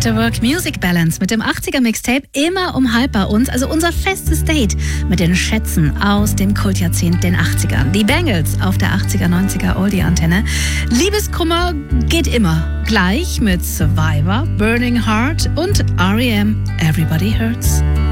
After Work Music Balance mit dem 80er Mixtape immer um halb bei uns. Also unser festes Date mit den Schätzen aus dem Kultjahrzehnt den 80ern. Die Bangles auf der 80er, 90er Oldie-Antenne. Liebeskummer geht immer. Gleich mit Survivor, Burning Heart und R.E.M. Everybody Hurts.